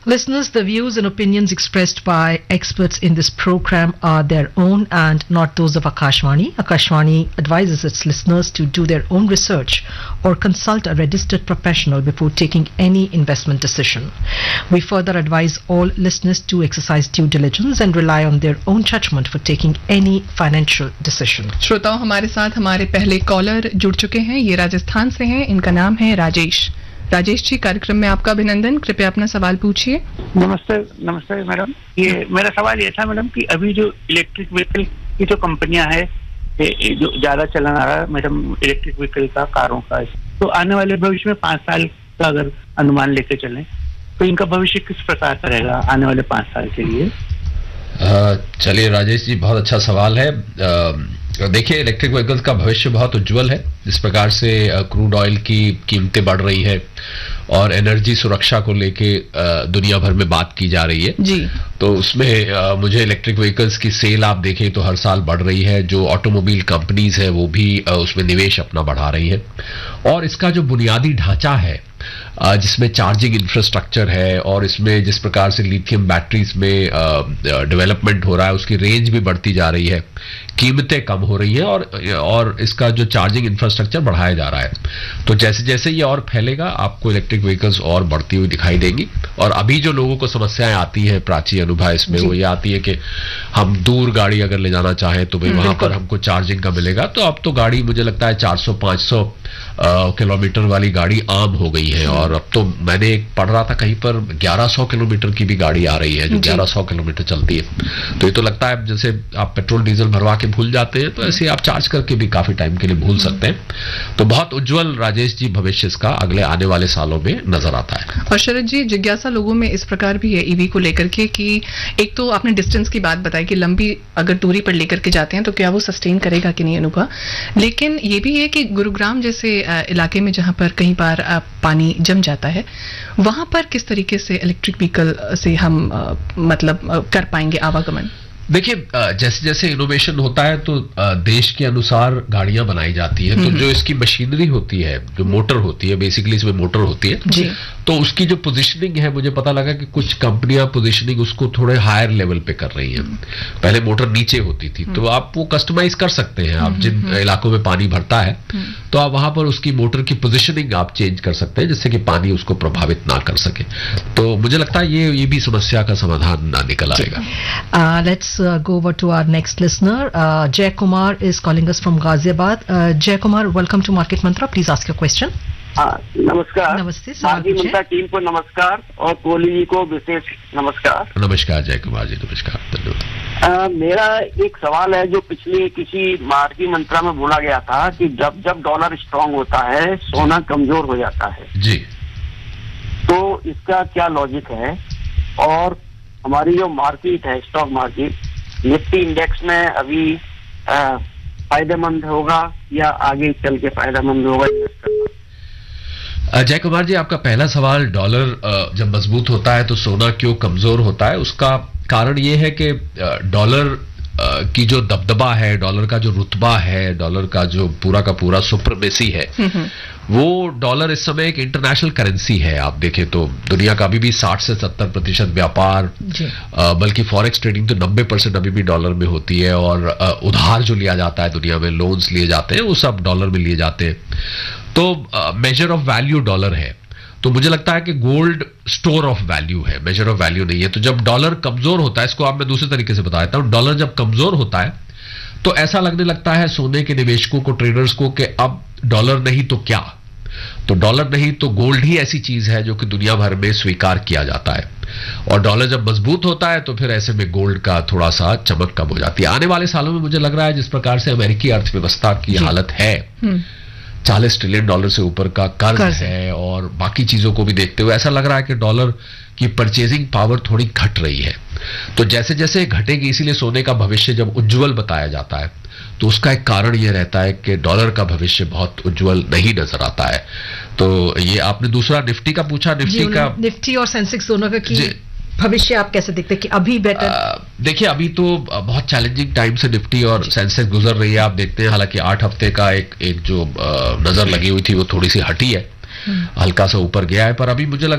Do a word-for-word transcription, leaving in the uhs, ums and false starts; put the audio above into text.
Listeners, the views and opinions expressed by experts in this program are their own and not those of Akashvani. Akashvani advises its listeners to do their own research or consult a registered professional before taking any investment decision. We further advise all listeners to exercise due diligence and rely on their own judgment for taking any financial decision. श्रोताओं, हमारे साथ हमारे पहले collar जुड़ चुके हैं। ये राजस्थान से हैं, इनका नाम है राजेश। राजेश जी, कार्यक्रम में आपका अभिनंदन। कृपया अपना सवाल पूछिए। नमस्ते नमस्ते मैडम, ये मेरा सवाल ये था मैडम कि अभी जो इलेक्ट्रिक व्हीकल की जो कंपनियां है, जो ज्यादा चलन आ रहा है मैडम इलेक्ट्रिक व्हीकल का, कारों का, तो आने वाले भविष्य में पाँच साल का अगर अनुमान लेके चलें तो इनका भविष्य किस प्रकार का रहेगा आने वाले पाँच साल के लिए? चलिए राजेश जी, बहुत अच्छा सवाल है। देखिए, इलेक्ट्रिक व्हीकल्स का भविष्य बहुत उज्जवल है। जिस प्रकार से क्रूड ऑयल की कीमतें बढ़ रही है और एनर्जी सुरक्षा को लेके दुनिया भर में बात की जा रही है जी, तो उसमें आ, मुझे इलेक्ट्रिक व्हीकल्स की सेल आप देखें तो हर साल बढ़ रही है। जो ऑटोमोबाइल कंपनीज है वो भी आ, उसमें निवेश अपना बढ़ा रही है और इसका जो बुनियादी ढांचा है, जिसमें चार्जिंग इंफ्रास्ट्रक्चर है और इसमें जिस प्रकार से लिथियम बैटरीज में डेवलपमेंट हो रहा है, उसकी रेंज भी बढ़ती जा रही है, कीमतें कम हो रही हैं और और इसका जो चार्जिंग इंफ्रास्ट्रक्चर बढ़ाया जा रहा है। तो जैसे जैसे ये और फैलेगा, आपको इलेक्ट्रिक व्हीकल्स और बढ़ती हुई दिखाई देंगी। और अभी जो लोगों को समस्याएं आती है, प्राची अनुभव इसमें वो ये आती है कि हम दूर गाड़ी अगर ले जाना चाहें तो भाई वहां पर हमको चार्जिंग का मिलेगा। तो अब तो गाड़ी मुझे लगता है चार सौ पाँच सौ किलोमीटर वाली गाड़ी आम हो गई है और अब तो मैंने एक पढ़ रहा था कहीं पर ग्यारह सौ किलोमीटर की भी गाड़ी आ रही है जो ग्यारह सौ किलोमीटर चलती है। तो ये तो लगता है जैसे आप पेट्रोल डीजल भरवा के भूल जाते हैं, तो ऐसे आप चार्ज करके भी काफी टाइम के लिए भूल सकते हैं। तो बहुत उज्जवल राजेश जी भविष्य इसका अगले आने वाले सालों में नजर आता है। और शरद जी, जिज्ञासा लोगों में इस प्रकार भी है ईवी को लेकर के कि एक तो आपने डिस्टेंस की बात बताई कि लंबी अगर दूरी पर लेकर के जाते हैं तो क्या वो सस्टेन करेगा कि नहीं अनुभव, लेकिन ये भी है कि गुरुग्राम जैसे इलाके में जहां पर कई बार पानी जम जाता है, वहां पर किस तरीके से इलेक्ट्रिक व्हीकल से हम आ, मतलब कर पाएंगे आवागमन? देखिए, जैसे जैसे इनोवेशन होता है तो देश के अनुसार गाड़ियां बनाई जाती है। तो जो इसकी मशीनरी होती है, जो मोटर होती है, बेसिकली इसमें मोटर होती है जी, तो उसकी जो पोजीशनिंग है, मुझे पता लगा कि कुछ कंपनियां पोजीशनिंग उसको थोड़े हायर लेवल पे कर रही हैं। पहले मोटर नीचे होती थी, तो आप वो कस्टमाइज कर सकते हैं। आप जिन इलाकों में पानी भरता है तो आप वहां पर उसकी मोटर की पोजीशनिंग आप चेंज कर सकते हैं जिससे कि पानी उसको प्रभावित ना कर सके। तो मुझे लगता है ये ये भी समस्या का समाधान ना निकल आएगा। Let's go over to our next listener. uh, Jay Kumar is calling us from Ghaziabad. uh, Jay Kumar, welcome to Market Mantra. Please ask your question. हाँ, नमस्कार। नमस्ते, मार्केट मंत्रा टीम को नमस्कार और कोहली जी को विशेष नमस्कार। नमस्कार जय कुमार जी, नमस्कार, धन्यवाद। मेरा एक सवाल है जो पिछले किसी मार्केट मंत्रा में बोला गया था कि जब जब डॉलर स्ट्रांग होता है सोना कमजोर हो जाता है जी। तो इसका क्या लॉजिक है और हमारी जो मार्केट है, स्टॉक मार्केट, निफ्टी इंडेक्स में अभी फायदेमंद होगा या आगे चल के फायदेमंद होगा इन्वेस्ट करना? जय कुमार जी, आपका पहला सवाल, डॉलर जब मजबूत होता है तो सोना क्यों कमजोर होता है, उसका कारण ये है कि डॉलर की जो दबदबा है, डॉलर का जो रुतबा है, डॉलर का जो पूरा का पूरा सुप्रीमेसी है, वो डॉलर इस समय एक इंटरनेशनल करेंसी है। आप देखें तो दुनिया का अभी भी साठ से सत्तर प्रतिशत व्यापार, बल्कि फॉरेक्स ट्रेडिंग तो नब्बे परसेंट अभी भी डॉलर में होती है और उधार जो लिया जाता है दुनिया में, लोन्स लिए जाते हैं, वो सब डॉलर में लिए जाते हैं। तो मेजर ऑफ वैल्यू डॉलर है। तो मुझे लगता है कि गोल्ड स्टोर ऑफ वैल्यू है, मेजर ऑफ वैल्यू नहीं है। तो जब डॉलर कमजोर होता है, इसको आप मैं दूसरे तरीके से बता देता हूं, डॉलर जब कमजोर होता है तो ऐसा लगने लगता है सोने के निवेशकों को, ट्रेडर्स को, कि अब डॉलर नहीं तो क्या, तो डॉलर नहीं तो गोल्ड ही ऐसी चीज है जो कि दुनिया भर में स्वीकार किया जाता है। और डॉलर जब मजबूत होता है तो फिर ऐसे में गोल्ड का थोड़ा सा चमक कम हो जाती है। आने वाले सालों में मुझे लग रहा है जिस प्रकार से अमेरिकी अर्थव्यवस्था की हालत है, चालीस ट्रिलियन डॉलर से ऊपर का कर्ज, कर्ज है और बाकी चीजों को भी देखते हुए ऐसा लग रहा है कि डॉलर की परचेजिंग पावर थोड़ी घट रही है। तो जैसे जैसे घटेगी, इसीलिए सोने का भविष्य जब उज्जवल बताया जाता है तो उसका एक कारण यह रहता है कि डॉलर का भविष्य बहुत उज्जवल नहीं नजर आता है। तो ये आपने दूसरा निफ्टी का पूछा, निफ्टी का, निफ्टी और सेंसेक्स दोनों का की भविष्य आप कैसे देखते हैं कि अभी बेटर? देखिए, अभी तो बहुत चैलेंजिंग टाइम से निफ्टी और सेंसेक्स गुजर रही है। आप देखते हैं हालांकि आठ हफ्ते का एक एक जो नजर लगी हुई थी वो थोड़ी सी हटी है, हल्का सा ऊपर गया है, पर अभी मुझे लग